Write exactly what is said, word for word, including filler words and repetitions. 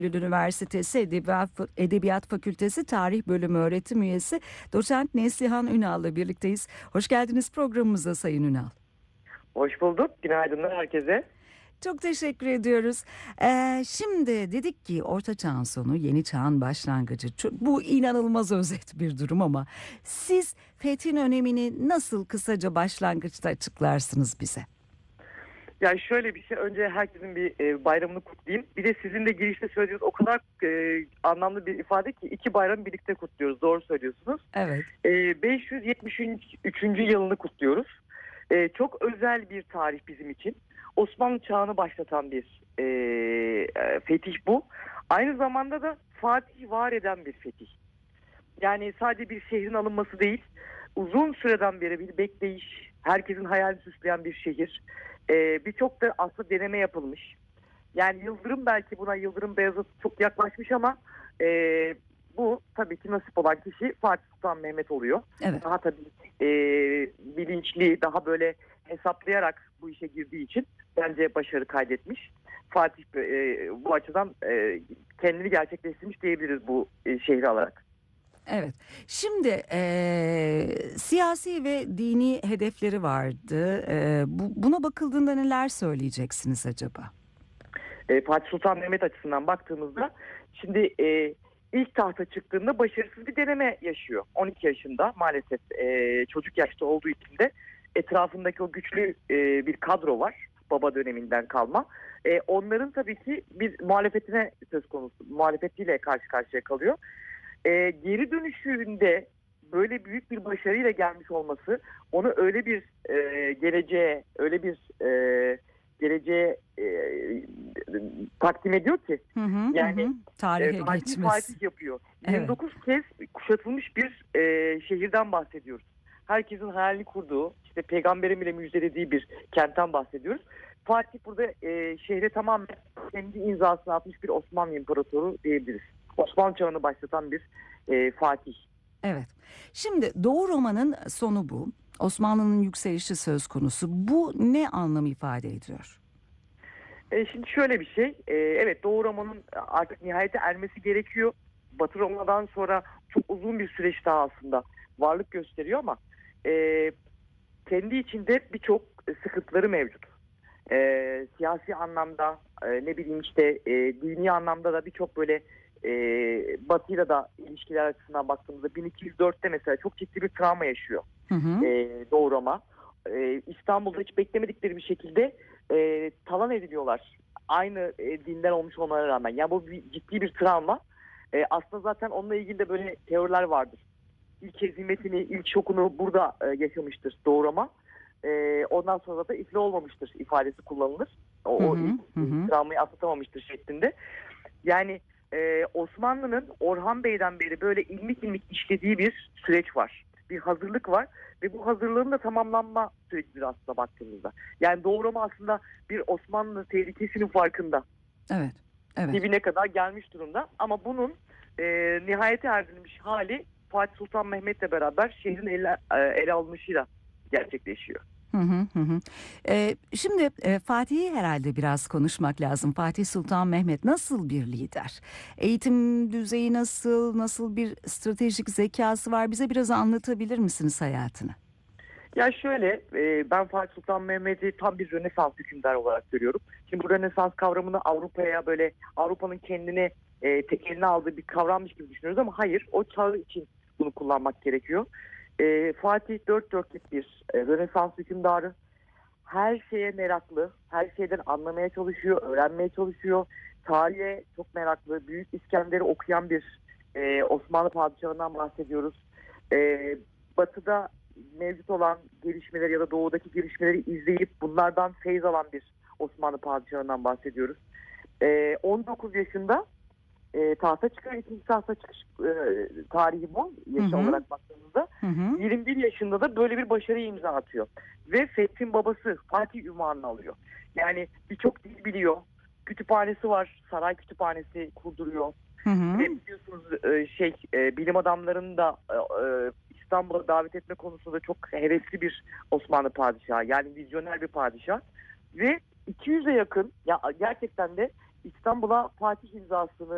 Üniversitesi Edebiyat, Edebiyat Fakültesi Tarih Bölümü öğretim üyesi Doçent Neslihan Ünal'la birlikteyiz. Hoş geldiniz programımıza Sayın Ünal. Hoş bulduk. Günaydınlar herkese. Çok teşekkür ediyoruz. Ee, şimdi dedik ki Orta Çağ'ın sonu, Yeni Çağ'ın başlangıcı. Çok, bu inanılmaz özet bir durum ama siz fethin önemini nasıl kısaca başlangıçta açıklarsınız bize? Yani şöyle bir şey. Önce herkesin bir e, bayramını kutlayayım. Bir de sizin de girişte söylediğiniz o kadar e, anlamlı bir ifade ki iki bayramı birlikte kutluyoruz. Doğru söylüyorsunuz. Evet. E, beş yüz yetmiş üçüncü yılını kutluyoruz. E, çok özel bir tarih bizim için. Osmanlı çağını başlatan bir e, e, fetih bu. Aynı zamanda da Fatih var eden bir fetih. Yani sadece bir şehrin alınması değil, uzun süreden beri bir bekleyiş, herkesin hayalini süsleyen bir şehir. Ee, Birçok da aslında deneme yapılmış. Yani Yıldırım belki buna Yıldırım Beyazıt çok yaklaşmış ama e, bu tabii ki nasip olan kişi Fatih Sultan Mehmet oluyor. Evet. Daha tabii e, bilinçli, daha böyle hesaplayarak bu işe girdiği için bence başarı kaydetmiş. Fatih e, bu açıdan e, kendini gerçekleştirmiş diyebiliriz bu e, şehri alarak. Evet. Şimdi eee, siyasi ve dini hedefleri vardı. Eee, bu, buna bakıldığında neler söyleyeceksiniz acaba? E, Fatih Sultan Mehmet açısından baktığımızda şimdi e, ilk tahta çıktığında başarısız bir deneme yaşıyor. on iki yaşında maalesef e, çocuk yaşta olduğu için de etrafındaki o güçlü e, bir kadro var. Baba döneminden kalma. E, onların tabii ki bir muhalefetine söz konusu, muhalefetiyle karşı karşıya kalıyor. E, geri dönüşünde böyle büyük bir başarıyla gelmiş olması onu öyle bir e, geleceğe, öyle bir e, geleceğe e, takdim ediyor ki Hı hı, yani hı. e, Tarihe Fatih geçmesi. Fatih yapıyor. Evet. yirmi dokuz kez kuşatılmış bir e, şehirden bahsediyoruz. Herkesin hayalini kurduğu, işte peygamberin bile müjdelediği bir kentten bahsediyoruz. Fatih burada e, şehre tamamen kendi imzasını atmış bir Osmanlı İmparatoru diyebiliriz. Osmanlı çağını başlatan bir e, Fatih. Evet. Şimdi Doğu Roma'nın sonu bu. Osmanlı'nın yükselişi söz konusu. Bu ne anlam ifade ediyor? E, şimdi şöyle bir şey. E, evet, Doğu Roma'nın artık nihayete ermesi gerekiyor. Batı Roma'dan sonra çok uzun bir süreç daha aslında varlık gösteriyor ama e, kendi içinde birçok sıkıntıları mevcut. E, siyasi anlamda e, ne bileyim işte e, dini anlamda da birçok böyle e, Batı'yla da ilişkiler açısından baktığımızda bin iki yüz dörtte mesela çok ciddi bir travma yaşıyor Hı hı. e, Doğu Roma. E, İstanbul'da hiç beklemedikleri bir şekilde e, talan ediliyorlar. Aynı e, dinden olmuş olmalarına rağmen. Yani bu bir, ciddi bir travma. E, aslında zaten onunla ilgili de böyle teoriler vardır. İlk hezimetini, ilk şokunu burada e, yaşamıştır Doğu Roma. E, ondan sonra da iflah olmamıştır ifadesi kullanılır. O, Hı o hı. ilk Hı hı. travmayı atlatamamıştır şeklinde. Yani e, Osmanlı'nın Orhan Bey'den beri böyle ilmik ilmik işlediği bir süreç var. Bir hazırlık var ve bu hazırlığın da tamamlanma sürecidir aslında baktığımızda. Yani Doğu Roma aslında bir Osmanlı tehlikesinin farkında. Evet. Evet. Dibine kadar gelmiş durumda ama bunun e, nihayete erdirilmiş hali Fatih Sultan Mehmet'le beraber şehrin ele, e, ele alınışıyla gerçekleşiyor. Hı hı hı. hı. Ee, şimdi e, Fatih'i herhalde biraz konuşmak lazım. Fatih Sultan Mehmet nasıl bir lider? Eğitim düzeyi nasıl, nasıl bir stratejik zekası var? Bize biraz anlatabilir misiniz hayatını? Ya şöyle, e, ben Fatih Sultan Mehmet'i tam bir Rönesans hükümdar olarak görüyorum. Şimdi bu Rönesans kavramını Avrupa'ya böyle Avrupa'nın kendine e, tek eline aldığı bir kavrammış gibi düşünüyoruz ama hayır, o çağı için bunu kullanmak gerekiyor. E, Fatih dört dörtlük bir e, Rönesans hükümdarı. Her şeye meraklı, her şeyden anlamaya çalışıyor, öğrenmeye çalışıyor. Tarihe çok meraklı, Büyük İskender'i okuyan bir e, Osmanlı padişahından bahsediyoruz. E, Batı'da mevcut olan gelişmeleri ya da doğudaki gelişmeleri izleyip bunlardan feyz alan bir Osmanlı padişahından bahsediyoruz. E, on dokuz yaşında e, tahta çıkıyor. İkinci tahta çıkış e, tarihi bu Hı yaşı hı. olarak baktığımızda. Hı hı. yirmi bir yaşında da böyle bir başarıya imza atıyor. Ve Fethi'nin babası Fatih ünvanını alıyor. Yani birçok dil biliyor. Kütüphanesi var. Saray kütüphanesi kurduruyor. Hı hı. Ve biliyorsunuz e, şey e, bilim adamlarını da e, e, İstanbul'a davet etme konusunda çok hevesli bir Osmanlı padişahı. Yani vizyoner bir padişah. Ve iki yüze yakın ya gerçekten de İstanbul'a Fatih imzasını